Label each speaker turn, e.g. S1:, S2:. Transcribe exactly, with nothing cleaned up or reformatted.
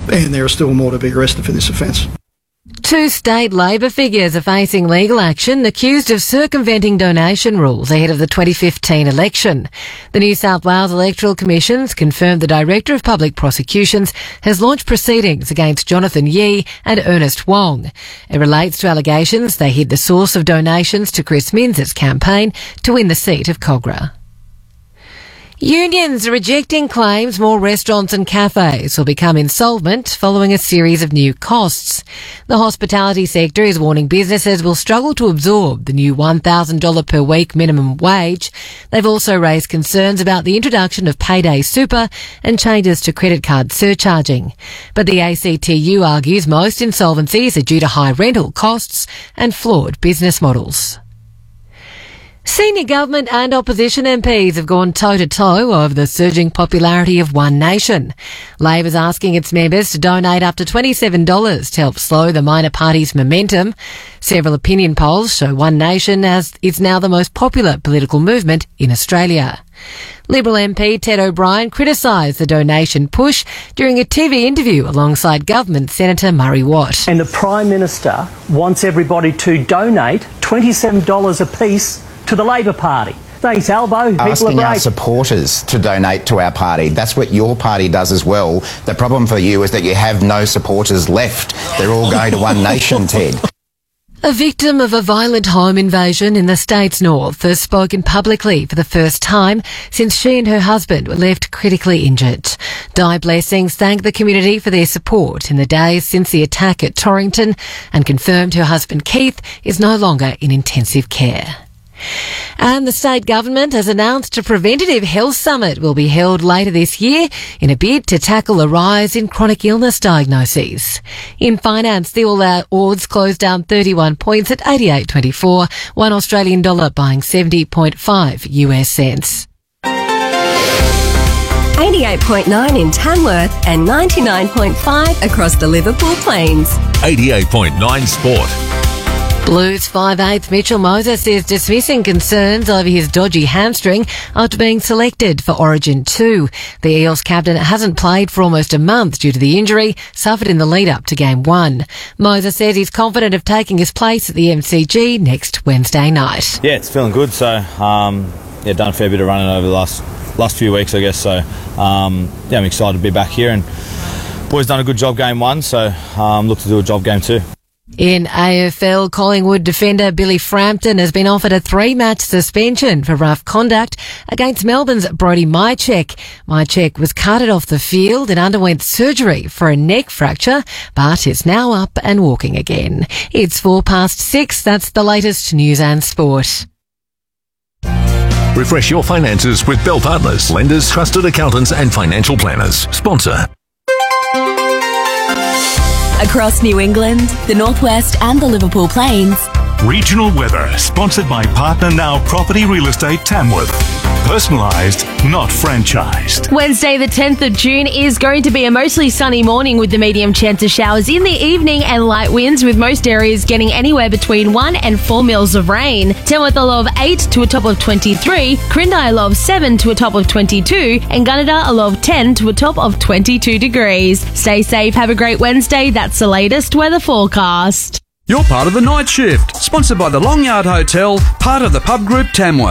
S1: and there are still more to be arrested for this offence.
S2: Two state Labor figures are facing legal action accused of circumventing donation rules ahead of the twenty fifteen election. The New South Wales Electoral Commission's confirmed the Director of Public Prosecutions has launched proceedings against Jonathan Yee and Ernest Wong. It relates to allegations they hid the source of donations to Chris Minns' campaign to win the seat of Kogarah. Unions are rejecting claims more restaurants and cafes will become insolvent following a series of new costs. The hospitality sector is warning businesses will struggle to absorb the new one thousand dollars per week minimum wage. They've also raised concerns about the introduction of payday super and changes to credit card surcharging. But the A C T U argues most insolvencies are due to high rental costs and flawed business models. Senior government and opposition M Ps have gone toe-to-toe over the surging popularity of One Nation. Labor's asking its members to donate up to twenty-seven dollars to help slow the minor party's momentum. Several opinion polls show One Nation as is now the most popular political movement in Australia. Liberal M P Ted O'Brien criticised the donation push during a T V interview alongside Government Senator Murray Watt.
S3: And the Prime Minister wants everybody to donate twenty-seven dollars apiece to the Labor Party. Thanks, Albo. People
S4: Asking
S3: are
S4: our
S3: great.
S4: supporters to donate to our party. That's what your party does as well. The problem for you is that you have no supporters left. They're all going to One Nation, Ted.
S2: A victim of a violent home invasion in the state's north has spoken publicly for the first time since she and her husband were left critically injured. Di Blessings thanked the community for their support in the days since the attack at Torrington and confirmed her husband Keith is no longer in intensive care. And the state government has announced a preventative health summit will be held later this year in a bid to tackle a rise in chronic illness diagnoses. In finance, the all-out odds closed down thirty-one points at eighty-eight twenty-four, one Australian dollar buying seventy point five U S cents.
S5: eighty-eight point nine in Tamworth and ninety-nine point five across the Liverpool Plains.
S6: eighty-eight point nine Sport.
S2: Blues five-eighth Mitchell Moses is dismissing concerns over his dodgy hamstring after being selected for Origin two. The Eels captain hasn't played for almost a month due to the injury suffered in the lead-up to Game one. Moses says he's confident of taking his place at the M C G next Wednesday night.
S7: Yeah, it's feeling good. So, um, yeah, done a fair bit of running over the last last few weeks, I guess. So, um, yeah, I'm excited to be back here. And boys done a good job Game one, so um, look to do a job Game two.
S2: In A F L, Collingwood defender Billy Frampton has been offered a three-match suspension for rough conduct against Melbourne's Brodie Mychek. Mychek was carted off the field and underwent surgery for a neck fracture, but is now up and walking again. It's four past six. That's the latest news and sport.
S6: Refresh your finances with Bell Partners, lenders, trusted accountants and financial planners. Sponsor.
S5: Across New England, the Northwest and the Liverpool Plains.
S8: Regional weather, sponsored by Partner Now Property Real Estate Tamworth. Personalised, not franchised.
S9: Wednesday the tenth of June is going to be a mostly sunny morning with the medium chance of showers in the evening and light winds, with most areas getting anywhere between one and four mils of rain. Tamworth a low of eight to a top of twenty-three, Corindi a low of seven to a top of twenty-two, and Gunnedah a low of ten to a top of twenty-two degrees. Stay safe, have a great Wednesday. That's the latest weather forecast.
S10: You're part of the night shift, sponsored by the Long Yard Hotel, part of the Pub Group Tamworth.